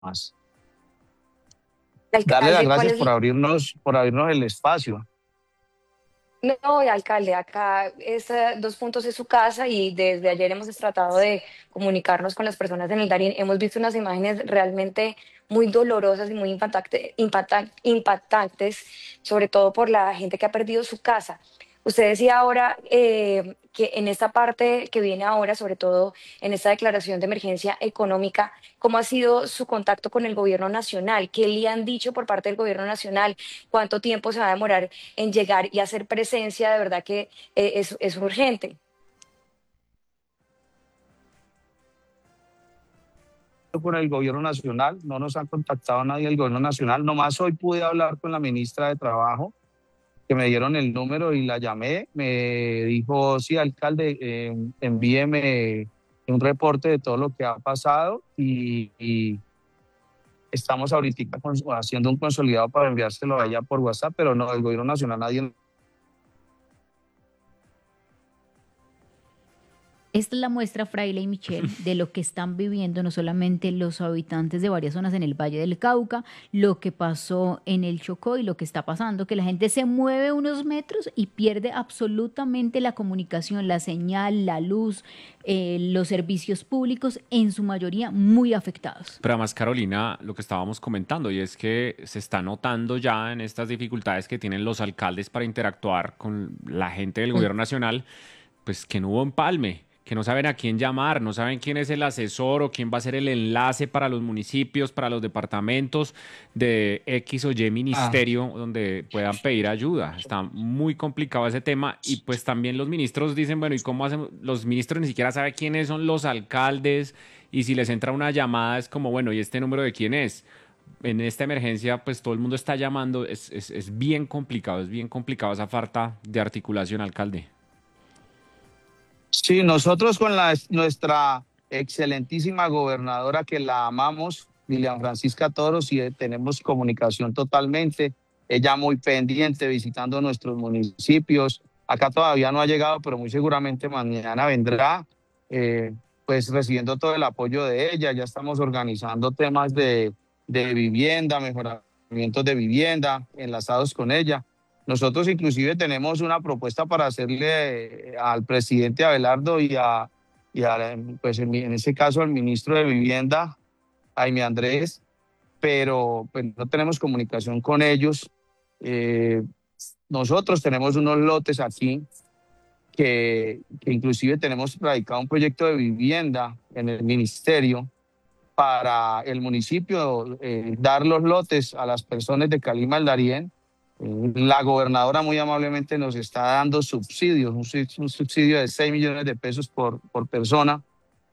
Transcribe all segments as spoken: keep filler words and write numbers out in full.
más. Darle las Alcalde, ¿cuál gracias es? por abrirnos, por abrirnos el espacio. No, alcalde, acá es, eh, dos puntos es su casa y desde ayer hemos tratado de comunicarnos con las personas en el Darién. Hemos visto unas imágenes realmente muy dolorosas y muy impactante- impacta- impactantes, sobre todo por la gente que ha perdido su casa. Usted decía ahora eh, que en esta parte que viene ahora, sobre todo en esta declaración de emergencia económica, ¿cómo ha sido su contacto con el gobierno nacional? ¿Qué le han dicho por parte del gobierno nacional? ¿Cuánto tiempo se va a demorar en llegar y hacer presencia? De verdad que eh, es, es urgente. Con el gobierno nacional, no nos ha contactado nadie del gobierno nacional, nomás hoy pude hablar con la ministra de Trabajo, que me dieron el número y la llamé, me dijo, sí, alcalde, eh, envíeme un reporte de todo lo que ha pasado y, y estamos ahorita haciendo un consolidado para enviárselo a ella por WhatsApp, pero no, del gobierno nacional nadie. Esta es la muestra, Fraile y Michelle, de lo que están viviendo no solamente los habitantes de varias zonas en el Valle del Cauca, lo que pasó en el Chocó y lo que está pasando, que la gente se mueve unos metros y pierde absolutamente la comunicación, la señal, la luz, eh, los servicios públicos, en su mayoría muy afectados. Pero además, Carolina, lo que estábamos comentando, y es que se está notando ya en estas dificultades que tienen los alcaldes para interactuar con la gente del gobierno nacional, pues que no hubo empalme, que no saben a quién llamar, no saben quién es el asesor o quién va a ser el enlace para los municipios, para los departamentos de X o Y Ah, ministerio donde puedan pedir ayuda. Está muy complicado ese tema y pues también los ministros dicen, bueno, ¿y cómo hacemos? Los ministros ni siquiera saben quiénes son los alcaldes y si les entra una llamada es como, bueno, ¿y este número de quién es? En esta emergencia, pues todo el mundo está llamando, es, es, es bien complicado, es bien complicado esa falta de articulación, alcalde. sí, nosotros con la, nuestra excelentísima gobernadora que la amamos, Lilian Francisca Toros, y eh, tenemos comunicación totalmente. Ella muy pendiente, visitando nuestros municipios. Acá todavía no ha llegado, pero muy seguramente mañana vendrá, eh, pues recibiendo todo el apoyo de ella. Ya estamos organizando temas de, de vivienda, mejoramientos de vivienda, enlazados con ella. Nosotros inclusive tenemos una propuesta para hacerle eh, al presidente Abelardo y a, y a pues en, en ese caso al ministro de Vivienda, Jaime Andrés, pero pues, no tenemos comunicación con ellos. Eh, Nosotros tenemos unos lotes aquí que, que inclusive tenemos radicado un proyecto de vivienda en el ministerio para el municipio, eh, dar los lotes a las personas de Calima al Darién. Eh, La gobernadora muy amablemente nos está dando subsidios, un, un subsidio de seis millones de pesos por, por persona,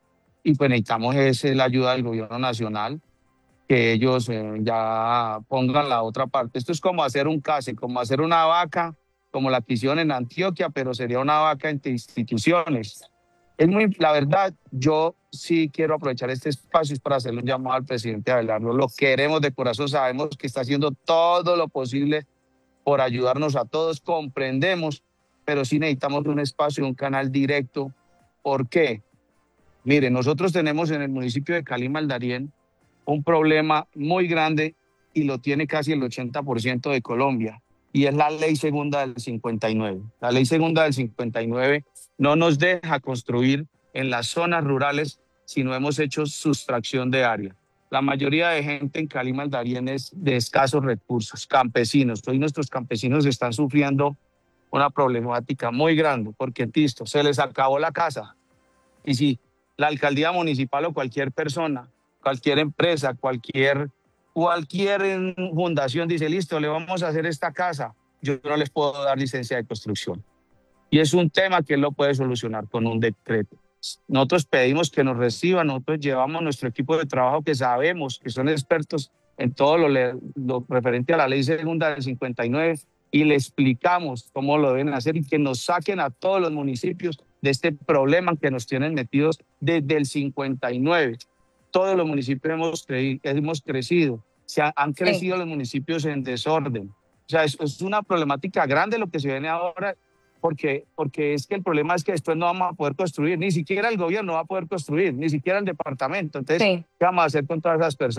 y pues necesitamos ese, la ayuda del gobierno nacional, que ellos eh, ya pongan la otra parte. Esto es como hacer un case, como hacer una vaca, como la que hicieron en Antioquia, pero sería una vaca entre instituciones. Es muy, la verdad, yo sí quiero aprovechar este espacio para hacerle un llamado al presidente Abelardo. Lo queremos de corazón, sabemos que está haciendo todo lo posible por ayudarnos a todos, comprendemos, pero sí necesitamos un espacio, un canal directo. ¿Por qué? Mire, nosotros tenemos en el municipio de Calima, el Darién, un problema muy grande y lo tiene casi el ochenta por ciento de Colombia, y es la ley segunda del cincuenta y nueve. La ley segunda del cincuenta y nueve no nos deja construir en las zonas rurales si no hemos hecho sustracción de área. La mayoría de gente en Calima, el Darién, es de escasos recursos, campesinos. Hoy nuestros campesinos están sufriendo una problemática muy grande porque, listo, se les acabó la casa. Y si la alcaldía municipal o cualquier persona, cualquier empresa, cualquier, cualquier fundación dice, listo, le vamos a hacer esta casa, yo no les puedo dar licencia de construcción. Y es un tema que él lo puede solucionar con un decreto. Nosotros pedimos que nos reciban, nosotros llevamos nuestro equipo de trabajo que sabemos que son expertos en todo lo, lo referente a la ley segunda del cincuenta y nueve, y le explicamos cómo lo deben hacer y que nos saquen a todos los municipios de este problema que nos tienen metidos desde el cincuenta y nueve. Todos los municipios hemos, cre hemos crecido, se ha, han Sí. crecido los municipios en desorden. O sea, es, es una problemática grande lo que se viene ahora, porque, porque es que el problema es que después no vamos a poder construir, ni siquiera el gobierno va a poder construir, ni siquiera el departamento. Entonces, Sí. ¿qué vamos a hacer con todas esas personas?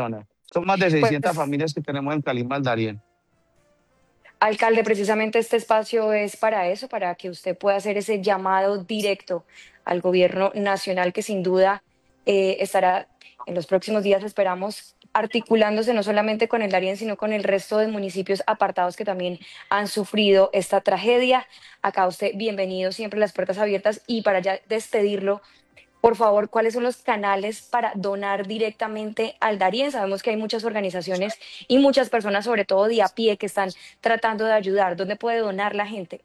Son más de seiscientas Pues, familias que tenemos en Calima al Darién. alcalde, precisamente este espacio es para eso, para que usted pueda hacer ese llamado directo al gobierno nacional que sin duda eh, estará en los próximos días, esperamos, articulándose no solamente con el Darién, sino con el resto de municipios apartados que también han sufrido esta tragedia. Acá usted, bienvenido, siempre las puertas abiertas. Y para ya despedirlo, por favor, ¿cuáles son los canales para donar directamente al Darién? Sabemos que hay muchas organizaciones y muchas personas, sobre todo de a pie, que están tratando de ayudar. ¿Dónde puede donar la gente?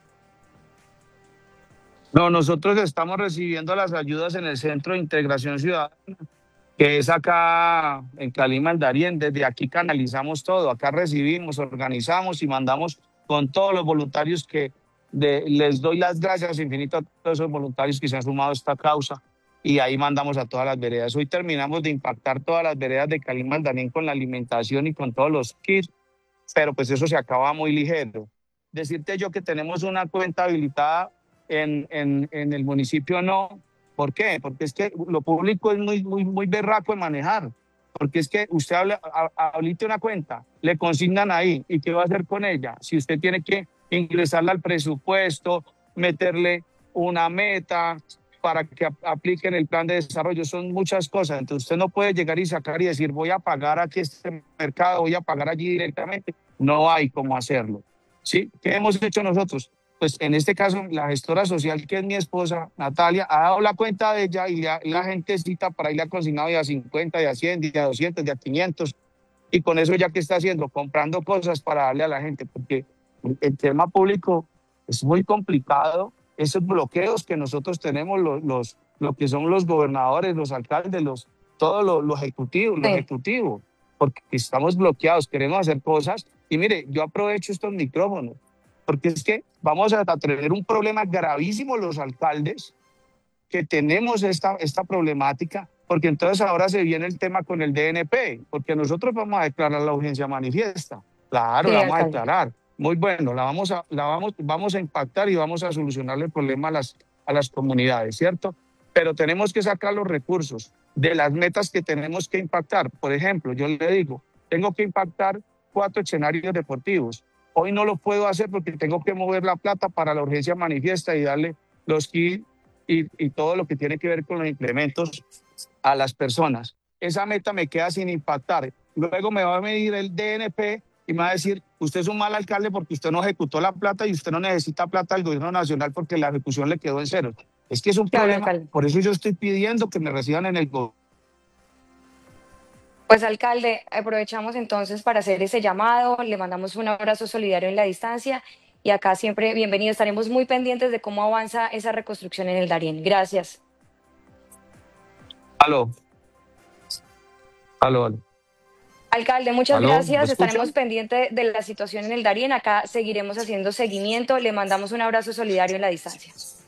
No, nosotros estamos recibiendo las ayudas en el Centro de Integración Ciudadana, que es acá en Calima, el Darién. Desde aquí canalizamos todo, acá recibimos, organizamos y mandamos con todos los voluntarios que de, les doy las gracias infinitas a todos esos voluntarios que se han sumado a esta causa, y ahí mandamos a todas las veredas. Hoy terminamos de impactar todas las veredas de Calima, el Darién con la alimentación y con todos los kits, pero pues eso se acaba muy ligero. Decirte yo que tenemos una cuenta habilitada en, en, en el municipio, no. ¿Por qué? Porque es que lo público es muy, muy, muy berraco de manejar. Porque es que usted habla, habilite una cuenta, le consignan ahí, ¿y qué va a hacer con ella? Si usted tiene que ingresarla al presupuesto, meterle una meta para que apliquen el plan de desarrollo, son muchas cosas. Entonces usted no puede llegar y sacar y decir, voy a pagar aquí este mercado, voy a pagar allí directamente. No hay cómo hacerlo. ¿Sí? ¿Qué hemos hecho nosotros? Pues en este caso, la gestora social, que es mi esposa, Natalia, ha dado la cuenta de ella y la, la gente cita para irle a consignado de a cincuenta, de a cien, de a doscientos, de a quinientos. Y con eso, ya que está haciendo, comprando cosas para darle a la gente, porque el tema público es muy complicado. Esos bloqueos que nosotros tenemos, los, los, lo que son los gobernadores, los alcaldes, los, todo lo, lo ejecutivo, lo Sí. ejecutivo, porque estamos bloqueados, queremos hacer cosas. Y mire, yo aprovecho estos micrófonos, porque es que vamos a tener un problema gravísimo los alcaldes que tenemos esta, esta problemática, porque entonces ahora se viene el tema con el D N P, porque nosotros vamos a declarar la urgencia manifiesta. Claro, Sí, la vamos a alcalde. declarar. Muy bueno, la vamos a, la vamos, vamos a impactar y vamos a solucionarle el problema a las, a las comunidades, ¿cierto? Pero tenemos que sacar los recursos de las metas que tenemos que impactar. Por ejemplo, yo le digo, tengo que impactar cuatro escenarios deportivos. Hoy no lo puedo hacer porque tengo que mover la plata para la urgencia manifiesta y darle los kits y, y todo lo que tiene que ver con los implementos a las personas. Esa meta me queda sin impactar. Luego me va a medir el D N P y me va a decir, usted es un mal alcalde porque usted no ejecutó la plata y usted no necesita plata del gobierno nacional porque la ejecución le quedó en cero. Es que es un Claro, problema. alcalde. Por eso yo estoy pidiendo que me reciban en el gobierno. Pues, alcalde, aprovechamos entonces para hacer ese llamado, le mandamos un abrazo solidario en la distancia y acá siempre bienvenido. Estaremos muy pendientes de cómo avanza esa reconstrucción en el Darién. Gracias. Aló. Aló, aló. Alcalde, muchas ¿Aló? ¿Me gracias. escuchan? Estaremos pendientes de la situación en el Darién. Acá seguiremos haciendo seguimiento. Le mandamos un abrazo solidario en la distancia.